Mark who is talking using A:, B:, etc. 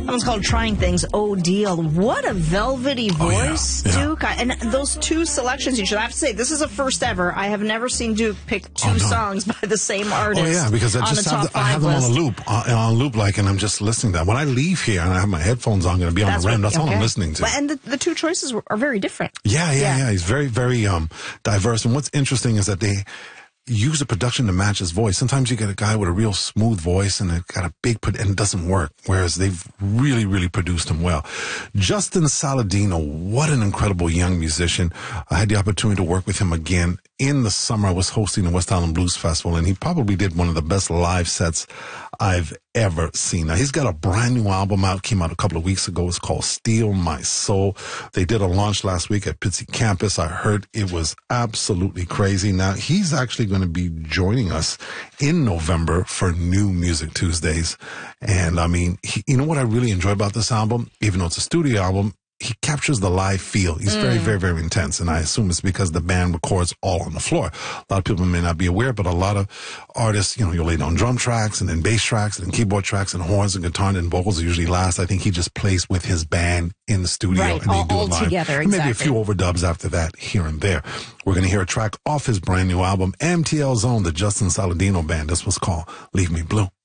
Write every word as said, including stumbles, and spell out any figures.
A: That one's called Trying Things, Oh Deal. What a velvety voice,
B: oh, yeah, yeah.
A: Duke. I, and those two selections, you should have to say, this is a first ever. I have never seen Duke pick two
B: oh, no.
A: songs by the same artist.
B: Oh, yeah, because I
A: on
B: just
A: the
B: have,
A: top
B: the, I have them
A: list.
B: on a loop, on, on loop, like, and I'm just listening to that. When I leave here and I have my headphones on, I'm going to be on
A: That's
B: the run.
A: what-
B: That's all
A: okay.
B: I'm listening to.
A: Well, and the, the two choices were, are very different.
B: Yeah, yeah,
A: Yeah.
B: yeah. He's very, very um diverse. And what's interesting is that they use a production to match his voice. Sometimes you get a guy with a real smooth voice and it got a big put and it doesn't work. Whereas they've really, really produced him well. Justin Saladino, what an incredible young musician. I had the opportunity to work with him again in the summer. I was hosting the West Island Blues Festival, and he probably did one of the best live sets I've ever seen. Now, he's got a brand new album out, came out a couple of weeks ago. It's called Steal My Soul. They did a launch last week at Pitsy Campus. I heard it was absolutely crazy. Now, he's actually going to be joining us in November for New Music Tuesdays. And I mean, he, you know what I really enjoy about this album? Even though it's a studio album, he captures the live feel. He's mm. very, very, very intense. And I assume it's because the band records all on the floor. A lot of people may not be aware, but a lot of artists, you know, you'll lay down drum tracks and then bass tracks and then keyboard tracks and horns and guitar, and vocals are usually last. I think he just plays with his band in the studio.
A: Right,
B: and they
A: all,
B: do
A: all
B: it live.
A: together,
B: And maybe
A: exactly.
B: a few overdubs after that here and there. We're going to hear a track off his brand new album, M T L Zone, the Justin Saladino Band. This was called Leave Me Blue.